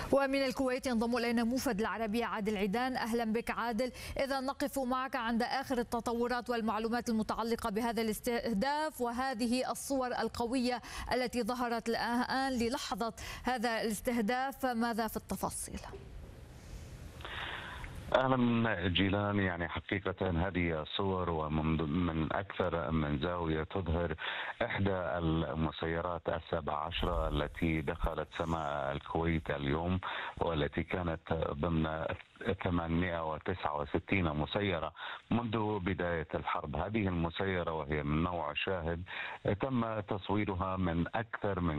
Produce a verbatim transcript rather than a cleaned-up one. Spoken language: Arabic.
ومن الكويت ينضم إلينا موفد العربية عادل عيدان. أهلا بك عادل. إذا نقف معك عند آخر التطورات والمعلومات المتعلقة بهذا الاستهداف وهذه الصور القوية التي ظهرت الآن للحظة هذا الاستهداف، ماذا في التفاصيل؟ اهلا جيلان، يعني حقيقه هذه الصور ومن من اكثر من زاويه تظهر احدى المسيرات السبع عشره التي دخلت سماء الكويت اليوم، والتي كانت ضمن ثمانمئة وتسعة وستين مسيره منذ بدايه الحرب. هذه المسيره وهي من نوع شاهد تم تصويرها من اكثر من